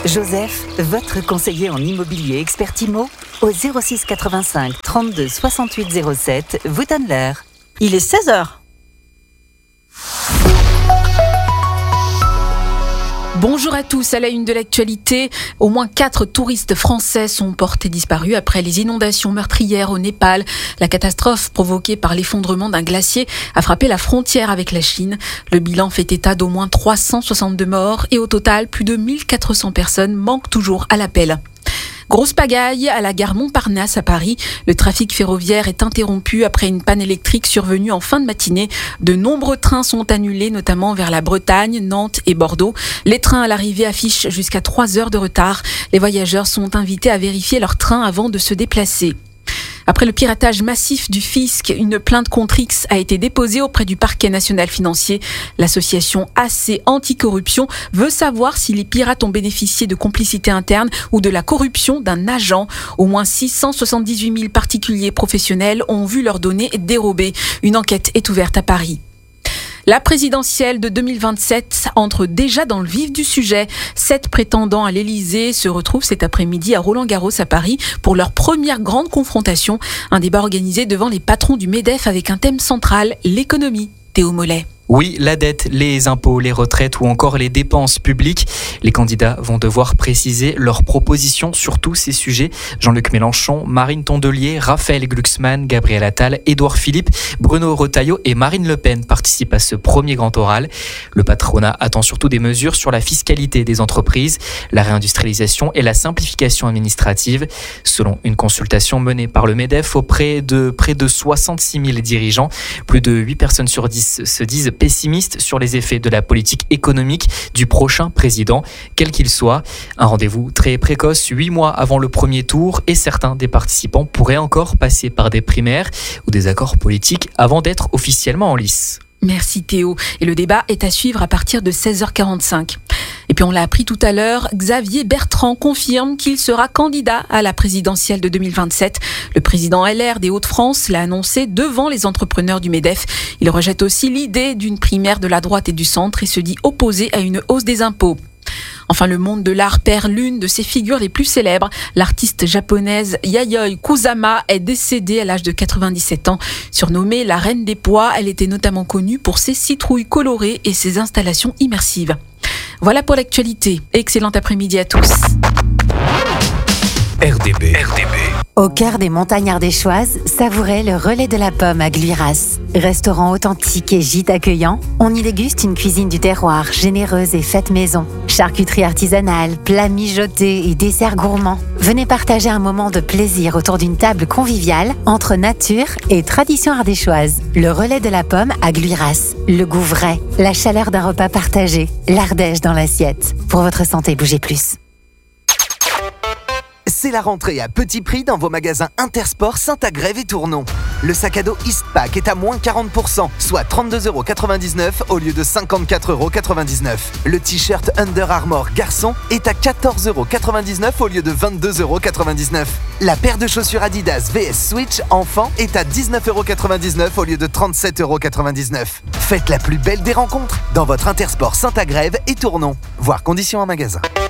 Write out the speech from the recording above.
Joseph, votre conseiller en immobilier expert IMO, au 06 85 32 68 07, vous donne l'heure. Il est 16h. Bonjour à tous, à la une de l'actualité, au moins 4 touristes français sont portés disparus après les inondations meurtrières au Népal. La catastrophe provoquée par l'effondrement d'un glacier a frappé la frontière avec la Chine. Le bilan fait état d'au moins 362 morts et au total, plus de 1400 personnes manquent toujours à l'appel. Grosse pagaille à la gare Montparnasse à Paris. Le trafic ferroviaire est interrompu après une panne électrique survenue en fin de matinée. De nombreux trains sont annulés, notamment vers la Bretagne, Nantes et Bordeaux. Les trains à l'arrivée affichent jusqu'à 3 heures de retard. Les voyageurs sont invités à vérifier leur train avant de se déplacer. Après le piratage massif du fisc, une plainte contre X a été déposée auprès du parquet national financier. L'association AC Anticorruption veut savoir si les pirates ont bénéficié de complicité interne ou de la corruption d'un agent. Au moins 678 000 particuliers professionnels ont vu leurs données dérobées. Une enquête est ouverte à Paris. La présidentielle de 2027 entre déjà dans le vif du sujet. 7 prétendants à l'Élysée se retrouvent cet après-midi à Roland-Garros à Paris pour leur première grande confrontation. Un débat organisé devant les patrons du MEDEF avec un thème central, l'économie. Théo Mollet. Oui, la dette, les impôts, les retraites ou encore les dépenses publiques. Les candidats vont devoir préciser leurs propositions sur tous ces sujets. Jean-Luc Mélenchon, Marine Tondelier, Raphaël Glucksmann, Gabriel Attal, Édouard Philippe, Bruno Retailleau et Marine Le Pen participent à ce premier grand oral. Le patronat attend surtout des mesures sur la fiscalité des entreprises, la réindustrialisation et la simplification administrative. Selon une consultation menée par le MEDEF auprès de près de 66 000 dirigeants, plus de 8 personnes sur 10 se disent pessimistes sur les effets de la politique économique du prochain président, quel qu'il soit. Un rendez-vous très précoce, 8 mois avant le premier tour, et certains des participants pourraient encore passer par des primaires ou des accords politiques avant d'être officiellement en lice. Merci Théo. Et le débat est à suivre à partir de 16h45. Et puis on l'a appris tout à l'heure, Xavier Bertrand confirme qu'il sera candidat à la présidentielle de 2027. Le président LR des Hauts-de-France l'a annoncé devant les entrepreneurs du MEDEF. Il rejette aussi l'idée d'une primaire de la droite et du centre et se dit opposé à une hausse des impôts. Enfin, le monde de l'art perd l'une de ses figures les plus célèbres. L'artiste japonaise Yayoi Kusama est décédée à l'âge de 97 ans. Surnommée la Reine des Pois, elle était notamment connue pour ses citrouilles colorées et ses installations immersives. Voilà pour l'actualité. Excellent après-midi à tous. RDB. Au cœur des montagnes ardéchoises, savourez le relais de la pomme à Gluiras. Restaurant authentique et gîte accueillant, on y déguste une cuisine du terroir généreuse et faite maison. Charcuterie artisanale, plats mijotés et desserts gourmands. Venez partager un moment de plaisir autour d'une table conviviale entre nature et tradition ardéchoise. Le relais de la pomme à Gluiras. Le goût vrai, la chaleur d'un repas partagé, l'Ardèche dans l'assiette. Pour votre santé, bougez plus. C'est la rentrée à petit prix dans vos magasins Intersport Saint-Agrève et Tournon. Le sac à dos Eastpak est à moins 40%, soit 32,99€ au lieu de 54,99€. Le t-shirt Under Armour garçon est à 14,99€ au lieu de 22,99€. La paire de chaussures Adidas VS Switch enfant est à 19,99€ au lieu de 37,99€. Faites la plus belle des rencontres dans votre Intersport Saint-Agrève et Tournon. Voir conditions en magasin.